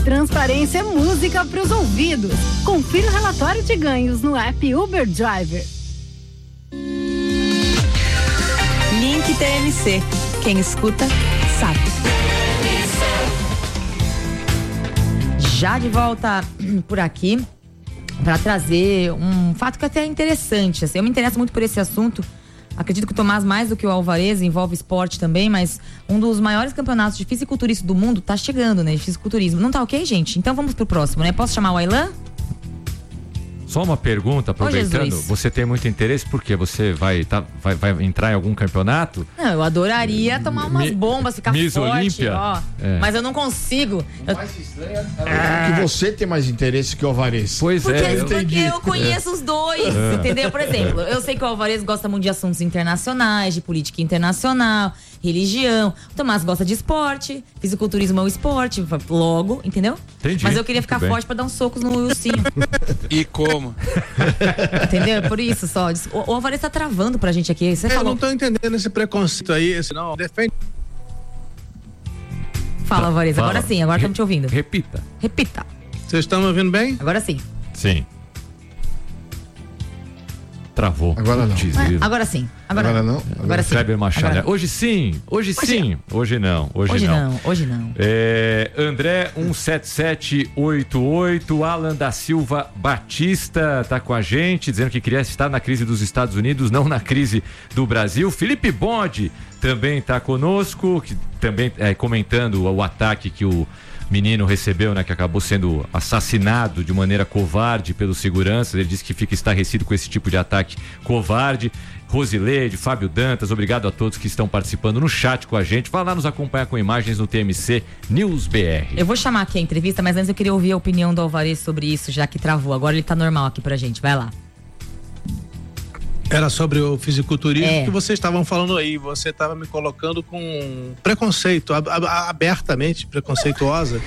Transparência é música para os ouvidos. Confira o relatório de ganhos no app Uber Driver. Link TMC. Quem escuta, sabe. Já de volta por aqui para trazer um fato que até é interessante. Assim, eu me interesso muito por esse assunto. Acredito que o Tomás, mais do que o Alvarez, envolve esporte também, mas um dos maiores campeonatos de fisiculturismo do mundo tá chegando, né? De fisiculturismo. Não tá ok, gente? Então vamos pro próximo, né? Posso chamar o Aylan? Só uma pergunta, aproveitando, você tem muito interesse porque você vai entrar em algum campeonato? Não, eu adoraria tomar umas bombas, ficar Miss forte, Olímpia? ó. Mas eu não consigo. O mais estranho é que você tem mais interesse que o Alvarez. Pois porque, é. Porque eu conheço os dois, entendeu? Por exemplo, eu sei que o Alvarez gosta muito de assuntos internacionais, de política internacional, religião. O Tomás gosta de esporte, fisiculturismo é um esporte, logo, entendeu? Entendi. Mas eu queria ficar forte pra dar uns socos no ursinho. E como? Entendeu? Por isso só. O Alvarez tá travando pra gente aqui. Você falou... Eu não tô entendendo esse preconceito aí, não. Defende. Fala, Alvarez. Fala. Agora sim, agora estamos te ouvindo. Repita. Vocês estão me ouvindo bem? Agora sim. Sim. Travou. Agora não. Agora sim. Agora não. Agora sim. Kleber Machado. Agora... Hoje sim. Hoje não. Hoje não. André 17788, Alan da Silva Batista tá com a gente, dizendo que queria estar na crise dos Estados Unidos, não na crise do Brasil. Felipe Bode também tá conosco, que também comentando o ataque que o menino recebeu, né, que acabou sendo assassinado de maneira covarde pelos seguranças. Ele disse que fica estarrecido com esse tipo de ataque covarde. Rosileide, Fábio Dantas, obrigado a todos que estão participando no chat com a gente. Vai lá nos acompanhar com imagens no TMC News BR. Eu vou chamar aqui a entrevista, mas antes eu queria ouvir a opinião do Alvarez sobre isso, já que travou. Agora ele tá normal aqui pra gente, vai lá. Era sobre o fisiculturismo que vocês estavam falando aí. Você estava me colocando com preconceito, abertamente preconceituosa.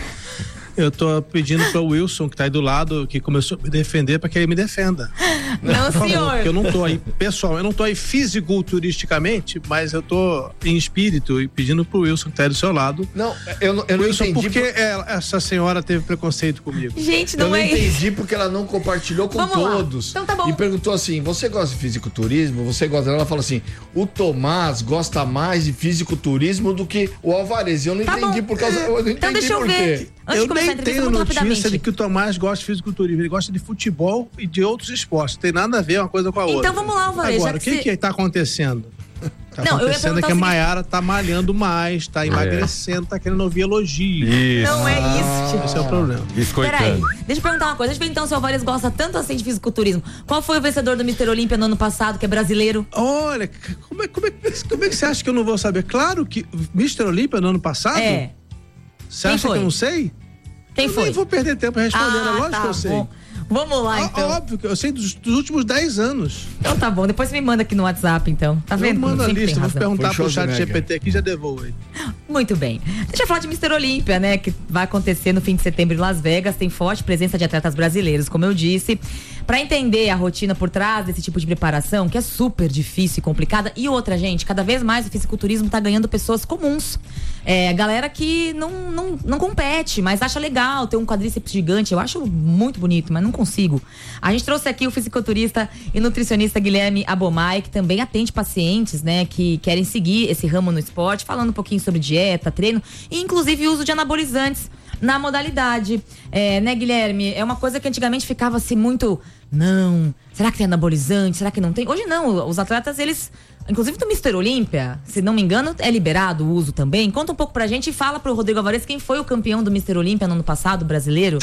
Eu tô pedindo para o Wilson, que tá aí do lado, que começou a me defender, para que ele me defenda. Não, senhor. Porque eu não tô aí, pessoal, eu não tô aí fisiculturisticamente, mas eu tô em espírito e pedindo pro Wilson, que tá aí do seu lado. Não, eu não Wilson, entendi. por que essa senhora teve preconceito comigo? Gente, não é isso. Eu não entendi porque ela não compartilhou com todos. Então tá bom. E perguntou assim, você gosta de fisiculturismo? Você gosta? Ela falou assim, o Tomás gosta mais de fisiculturismo do que o Alvarez. Eu não entendi por causa... Eu não então entendi deixa eu ver. Eu nem tenho notícia de que o Tomás gosta de fisiculturismo. Ele gosta de futebol e de outros esportes. Não tem nada a ver uma coisa com a outra. Então vamos lá, Alvarez. Agora, o que tá acontecendo? Tá não, acontecendo que a Mayara tá malhando mais, tá emagrecendo, tá querendo ouvir elogio. Isso. Não é isso, tipo. Esse é o problema. Peraí, deixa eu perguntar uma coisa. Deixa eu ver então se o Alvarez gosta tanto assim de fisiculturismo. Qual foi o vencedor do Mr. Olímpia no ano passado, que é brasileiro? Olha, como é que você acha que eu não vou saber? Claro que Mr. Olímpia no ano passado? É. Você acha que eu não sei? Quem foi? Nem vou perder tempo respondendo, é lógico que eu sei. Bom. Vamos lá, então. Óbvio que eu sei dos últimos 10 anos. Então tá bom, depois você me manda aqui no WhatsApp, então. Tá vendo? Manda a lista, vou perguntar pro chat Schwarzenegger. GPT aqui e já devolvo aí. Muito bem. Deixa eu falar de Mr. Olímpia, né? Que vai acontecer no fim de setembro em Las Vegas. Tem forte presença de atletas brasileiros, como eu disse. Pra entender a rotina por trás desse tipo de preparação, que é super difícil e complicada. E outra, gente, cada vez mais o fisiculturismo tá ganhando pessoas comuns. Galera que não compete, mas acha legal ter um quadríceps gigante. Eu acho muito bonito, mas não consigo. A gente trouxe aqui o fisiculturista e nutricionista Guilherme Abomay, que também atende pacientes, né, que querem seguir esse ramo no esporte, falando um pouquinho sobre dieta, treino e inclusive uso de anabolizantes na modalidade. Né, Guilherme? É uma coisa que antigamente ficava assim muito... Não, será que tem anabolizante? Será que não tem? Hoje não, os atletas, eles... Inclusive do Mr. Olímpia, se não me engano, é liberado o uso também. Conta um pouco pra gente e fala pro Rodrigo Alvarez quem foi o campeão do Mr. Olímpia no ano passado, brasileiro.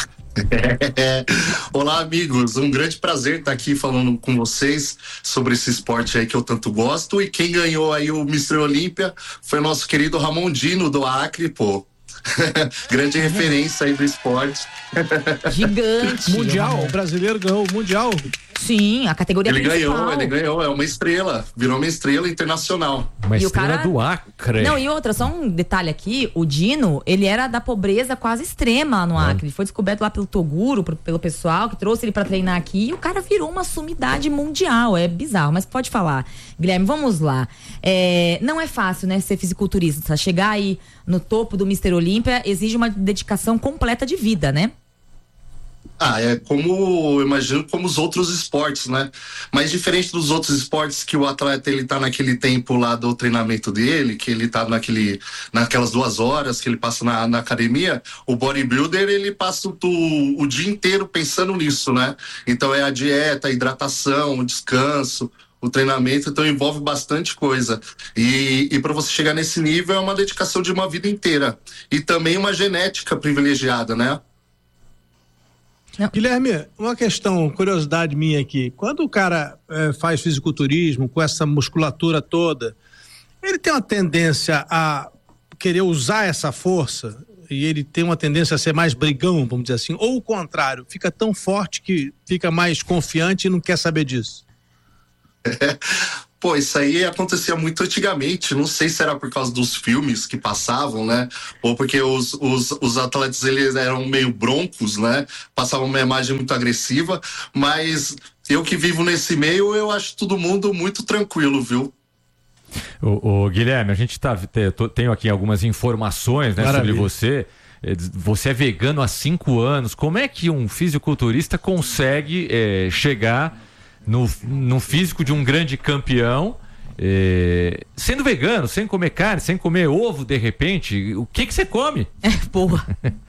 Olá, amigos, um grande prazer estar aqui falando com vocês sobre esse esporte aí que eu tanto gosto. E quem ganhou aí o Mr. Olímpia foi o nosso querido Ramondino do Acre, pô. Grande referência aí do esporte. Gigante. Mundial, o brasileiro ganhou o Mundial. Sim, a categoria principal. Ele ganhou, é uma estrela, virou uma estrela internacional. Uma E o estrela cara... do Acre. Não, e outra, só um detalhe aqui, o Dino, ele era da pobreza quase extrema lá no Acre. Ele foi descoberto lá pelo Toguro, pelo pessoal que trouxe ele pra treinar aqui, e o cara virou uma sumidade mundial. É bizarro, mas pode falar. Guilherme, vamos lá. Não é fácil, né, ser fisiculturista, chegar aí no topo do Mr. Olímpia exige uma dedicação completa de vida, né? É como, eu imagino, como os outros esportes, né? Mas diferente dos outros esportes que o atleta, ele tá naquele tempo lá do treinamento dele, que ele tá naquelas 2 horas que ele passa na academia, o bodybuilder, ele passa o dia inteiro pensando nisso, né? Então é a dieta, a hidratação, o descanso, o treinamento, então envolve bastante coisa. E para você chegar nesse nível é uma dedicação de uma vida inteira. E também uma genética privilegiada, né? Não. Guilherme, uma questão, curiosidade minha aqui. Quando o cara faz fisiculturismo com essa musculatura toda, ele tem uma tendência a querer usar essa força e ele tem uma tendência a ser mais brigão, vamos dizer assim, ou o contrário, fica tão forte que fica mais confiante e não quer saber disso? Pô, isso aí acontecia muito antigamente, não sei se era por causa dos filmes que passavam, né? Ou porque os atletas, eles eram meio broncos, né? Passavam uma imagem muito agressiva, mas eu que vivo nesse meio, eu acho todo mundo muito tranquilo, viu? O Guilherme, a gente tenho aqui algumas informações, né, sobre você. Você é vegano há 5 anos. Como é que um fisiculturista consegue chegar no físico de um grande campeão, sendo vegano, sem comer carne, sem comer ovo, de repente? O que você come? Boa.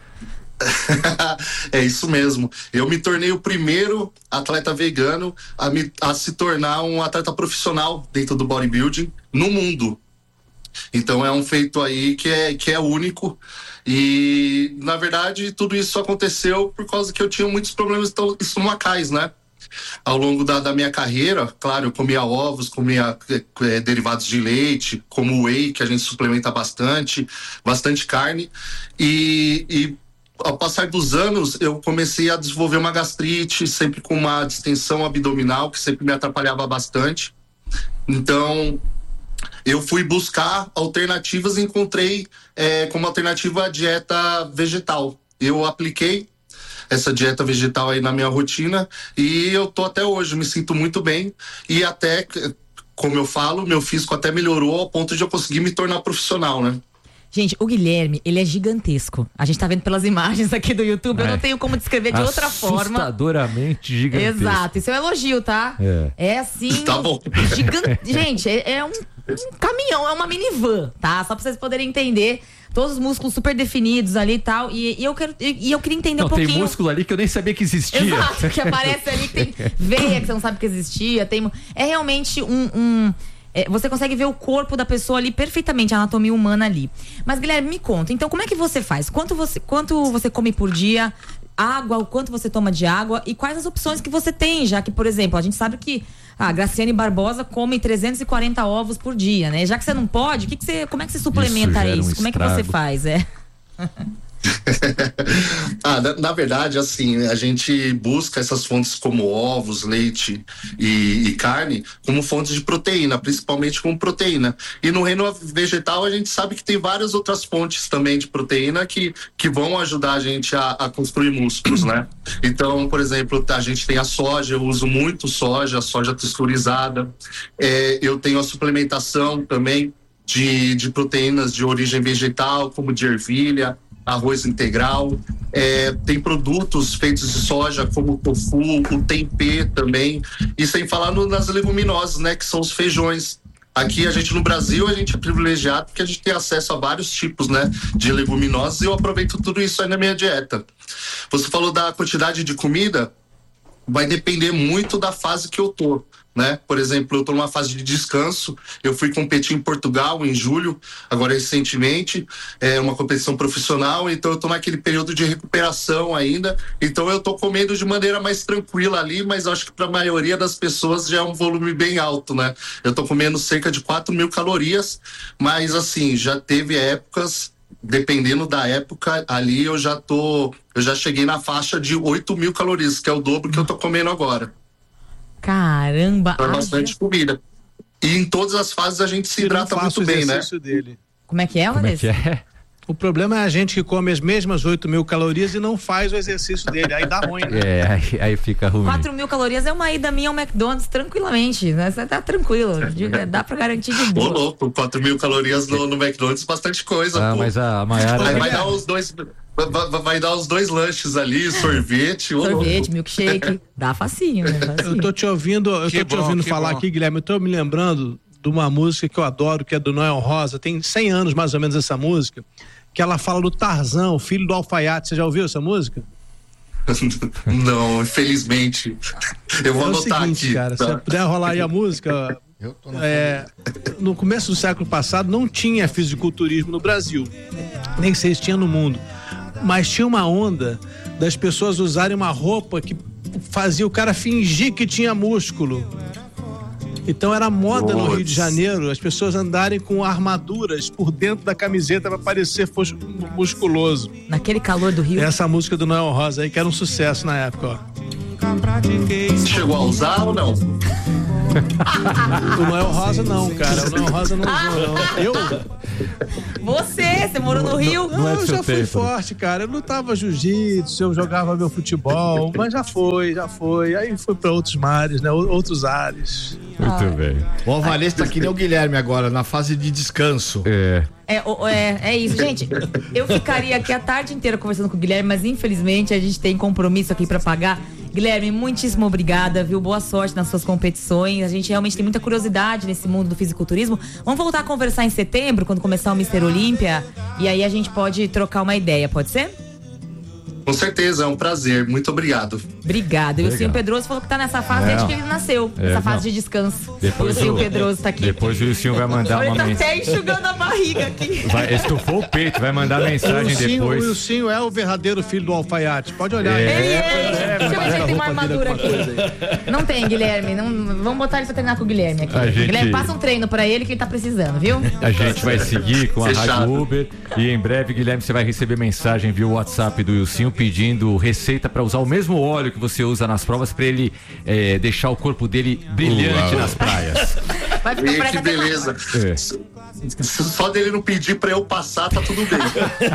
É isso mesmo. Eu me tornei o primeiro atleta vegano a se tornar um atleta profissional dentro do bodybuilding no mundo. Então é um feito aí que é único. E, na verdade, tudo isso aconteceu por causa que eu tinha muitos problemas estomacais, né? Ao longo da minha carreira, claro, eu comia ovos, comia derivados de leite, como whey, que a gente suplementa bastante carne, e ao passar dos anos eu comecei a desenvolver uma gastrite, sempre com uma distensão abdominal, que sempre me atrapalhava bastante. Então eu fui buscar alternativas e encontrei como alternativa a dieta vegetal. Eu apliquei essa dieta vegetal aí na minha rotina e eu tô até hoje, me sinto muito bem e até, como eu falo, meu físico até melhorou ao ponto de eu conseguir me tornar profissional, né? Gente, o Guilherme, ele é gigantesco. A gente tá vendo pelas imagens aqui do YouTube, eu não tenho como descrever de outra forma. Assustadoramente gigantesco. Exato, isso é um elogio, tá? É assim... Tá bom. Gente, é um caminhão, é uma minivan, tá? Só pra vocês poderem entender... Todos os músculos super definidos ali e tal. E eu queria entender um pouquinho. Tem músculo ali que eu nem sabia que existia. Exato, que aparece ali, que tem veia que você não sabe que existia. É realmente você consegue ver o corpo da pessoa ali perfeitamente, a anatomia humana ali. Mas, Guilherme, me conta, então como é que você faz? Quanto você come por dia? Água, o quanto você toma de água? E quais as opções que você tem? Já que, por exemplo, a gente sabe que a Graciane Barbosa come 340 ovos por dia, né? Já que você não pode, como é que você suplementa isso? Como é que você faz? Na verdade, assim, a gente busca essas fontes como ovos, leite e carne como fontes de proteína, principalmente como proteína. E no reino vegetal a gente sabe que tem várias outras fontes também de proteína que vão ajudar a gente a construir músculos, né? Então, por exemplo, a gente tem a soja, eu uso muito soja texturizada. Eu tenho a suplementação também de proteínas de origem vegetal, como de ervilha, arroz integral, tem produtos feitos de soja como o tofu, o tempê também, e sem falar nas leguminosas, né, que são os feijões. Aqui no Brasil a gente é privilegiado porque a gente tem acesso a vários tipos, né, de leguminosas, e eu aproveito tudo isso aí na minha dieta. Você falou da quantidade de comida, vai depender muito da fase que eu tô, né? Por exemplo, eu tô numa fase de descanso, eu fui competir em Portugal em julho, agora recentemente, uma competição profissional, então eu tô naquele período de recuperação ainda, então eu tô comendo de maneira mais tranquila ali, mas acho que para a maioria das pessoas já é um volume bem alto, né? Eu tô comendo cerca de 4.000 calorias, mas assim, já teve épocas, dependendo da época, ali eu já cheguei na faixa de 8.000 calorias, que é o dobro que eu tô comendo agora. Caramba! É bastante comida. E em todas as fases a gente se hidrata muito bem, né? Dele. Como é que é, Vanessa? O problema é a gente que come as mesmas 8.000 calorias e não faz o exercício dele, aí dá ruim, né? Aí fica ruim. 4.000 calorias é uma ida minha ao McDonald's tranquilamente, né? Você tá tranquilo, dá pra garantir de boa. Ô, louco, 4.000 calorias no McDonald's, bastante coisa, pô. Mas a Maiara... Aí vai dar os dois... Vai dar os 2 lanches ali, sorvete. Sorvete, milkshake, dá facinho, né? Facinho. Eu tô te ouvindo, falar aqui, Guilherme, eu tô me lembrando de uma música que eu adoro, que é do Noel Rosa, tem 100 anos mais ou menos essa música, que ela fala do Tarzan, o filho do alfaiate. Você já ouviu essa música? Não, infelizmente. Eu vou anotar seguinte, aqui. Cara, tá? se puder rolar aí a música... no começo do século passado não tinha fisiculturismo no Brasil, nem sei se tinha no mundo, mas tinha uma onda das pessoas usarem uma roupa que fazia o cara fingir que tinha músculo. Então era moda no Rio de Janeiro as pessoas andarem com armaduras por dentro da camiseta para parecer musculoso. Naquele calor do Rio. Essa música do Noel Rosa aí, que era um sucesso na época, ó. Chegou a usar ou não? O Noel Rosa não, cara. O Noel Rosa não usou, não. Eu? Você morou no Rio? Não, eu já fui forte, cara. Eu lutava jiu-jitsu, eu jogava meu futebol, mas já foi. Aí fui pra outros mares, né? Outros ares. Muito bem. O Alvarez tá que nem o Guilherme agora, na fase de descanso. É isso, gente. Eu ficaria aqui a tarde inteira conversando com o Guilherme, mas infelizmente a gente tem compromisso aqui pra pagar. Guilherme, muitíssimo obrigada, viu? Boa sorte nas suas competições. A gente realmente tem muita curiosidade nesse mundo do fisiculturismo. Vamos voltar a conversar em setembro, quando começar o Mr. Olímpia, e aí a gente pode trocar uma ideia, pode ser? Com certeza, é um prazer. Muito obrigado. Obrigada. E o Silvio Pedroso falou que tá nessa fase desde que ele nasceu. Nessa fase de descanso. Depois o Silvio Pedroso tá aqui. Depois o Silvio vai mandar uma mensagem. Ele tá até enxugando a barriga aqui. Estufou o peito, vai mandar mensagem depois. O Wilson é o verdadeiro filho do alfaiate. Pode olhar. Deixa eu ver se ele tem uma armadura aqui. Não tem, Guilherme. Vamos botar ele pra treinar com o Guilherme aqui. Guilherme, passa um treino pra ele que ele tá precisando, viu? A gente vai seguir com a Rádio Uber e em breve, Guilherme, você vai receber mensagem via WhatsApp do Wilson pedindo receita para usar o mesmo óleo que você usa nas provas para ele deixar o corpo dele brilhante nas praias. Que beleza. Só dele não pedir para eu passar, tá tudo bem.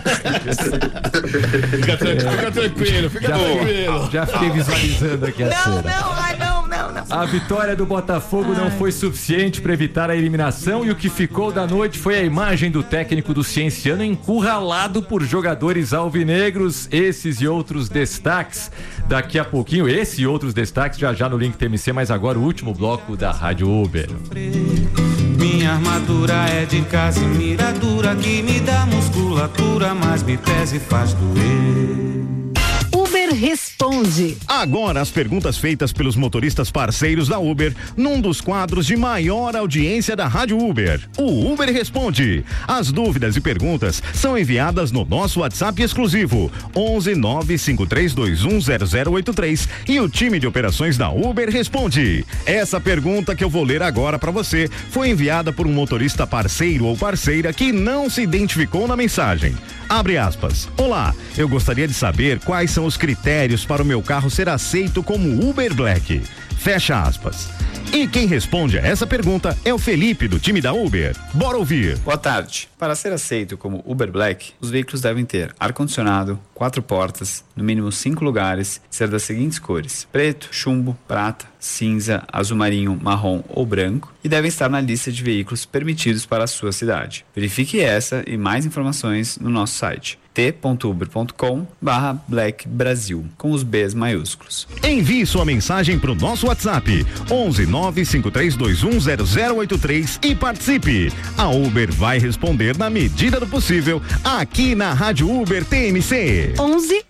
Fica tranquilo. Já fiquei visualizando aqui a cena. Não. A vitória do Botafogo não foi suficiente para evitar a eliminação e o que ficou da noite foi a imagem do técnico do Cienciano encurralado por jogadores alvinegros. Esses e outros destaques daqui a pouquinho. Esse e outros destaques já no Link TMC, mas agora o último bloco da Rádio Uber. Minha armadura é de casimira dura que me dá musculatura, mas me pesa e faz doer. Uber Responde. Agora as perguntas feitas pelos motoristas parceiros da Uber num dos quadros de maior audiência da Rádio Uber. O Uber Responde. As dúvidas e perguntas são enviadas no nosso WhatsApp exclusivo 11 953210083 e o time de operações da Uber responde. Essa pergunta que eu vou ler agora para você foi enviada por um motorista parceiro ou parceira que não se identificou na mensagem. Abre aspas. Olá, eu gostaria de saber quais são os critérios para o meu carro ser aceito como Uber Black. Fecha aspas. E quem responde a essa pergunta é o Felipe, do time da Uber. Bora ouvir. Boa tarde. Para ser aceito como Uber Black, os veículos devem ter ar-condicionado, 4 portas, no mínimo 5 lugares, ser das seguintes cores: preto, chumbo, prata, cinza, azul marinho, marrom ou branco, e devem estar na lista de veículos permitidos para a sua cidade. Verifique essa e mais informações no nosso site t.uber.com/Black Brasil, com os Bs maiúsculos. Envie sua mensagem para o nosso WhatsApp 11 953210083 e participe. A Uber vai responder na medida do possível aqui na Rádio Uber TMC. 11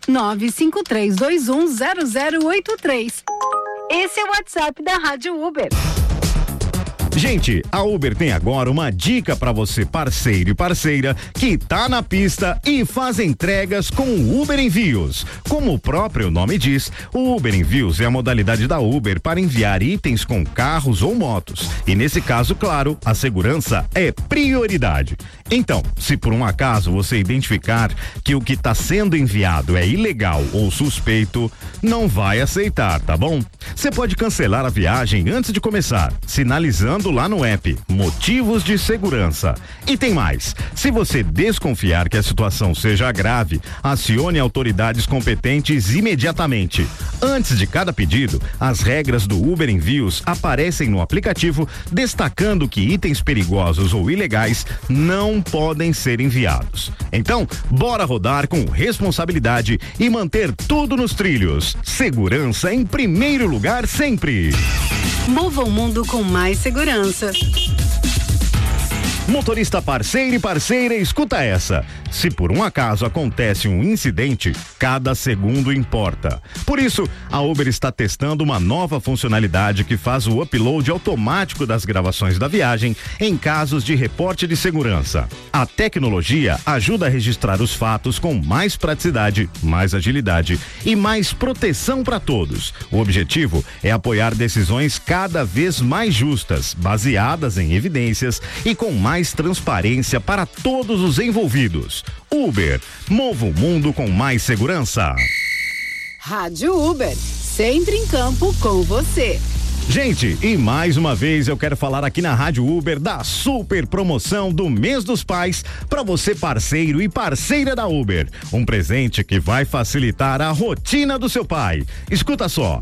953210083. Esse é o WhatsApp da Rádio Uber. Gente, a Uber tem agora uma dica para você, parceiro e parceira, que tá na pista e faz entregas com o Uber Envios. Como o próprio nome diz, o Uber Envios é a modalidade da Uber para enviar itens com carros ou motos. E nesse caso, claro, a segurança é prioridade. Então, se por um acaso você identificar que o que está sendo enviado é ilegal ou suspeito, não vai aceitar, tá bom? Você pode cancelar a viagem antes de começar, sinalizando clicando lá no app Motivos de Segurança. E tem mais, se você desconfiar que a situação seja grave, acione autoridades competentes imediatamente. Antes de cada pedido, as regras do Uber Envios aparecem no aplicativo, destacando que itens perigosos ou ilegais não podem ser enviados. Então, bora rodar com responsabilidade e manter tudo nos trilhos. Segurança em primeiro lugar sempre. Mova o mundo com mais segurança. Motorista parceiro e parceira, escuta essa. Se por um acaso acontece um incidente, cada segundo importa. Por isso, a Uber está testando uma nova funcionalidade que faz o upload automático das gravações da viagem em casos de reporte de segurança. A tecnologia ajuda a registrar os fatos com mais praticidade, mais agilidade e mais proteção para todos. O objetivo é apoiar decisões cada vez mais justas, baseadas em evidências e com mais transparência para todos os envolvidos. Uber, mova o mundo com mais segurança. Rádio Uber, sempre em campo com você. Gente, e mais uma vez eu quero falar aqui na Rádio Uber da super promoção do Mês dos Pais para você parceiro e parceira da Uber. Um presente que vai facilitar a rotina do seu pai. Escuta só,